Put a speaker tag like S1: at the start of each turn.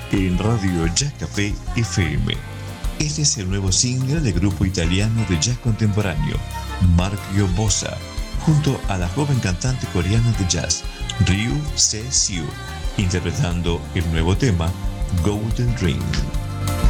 S1: en Radio Jazz Café FM. Este es el nuevo single del grupo italiano de jazz contemporáneo, Marchio Bossa, junto a la joven cantante coreana de jazz, Ryu Se-siu, interpretando el nuevo tema, Golden Ring.